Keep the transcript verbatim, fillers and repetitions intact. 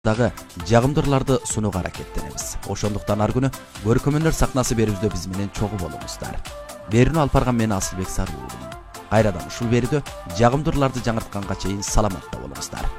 дагы жагымдууларды сунууга аракеттенебиз. Ошондуктан ар күнү көркөмөндөр сахнасы берүүбүздө биз менен чогуу болуңуздар. Берүүнү алып барган мен Асылбек Сарыулумун. Кайрадан ушул берүүдө жагымдууларды жаңыртканга чейин саламатта болуңуздар.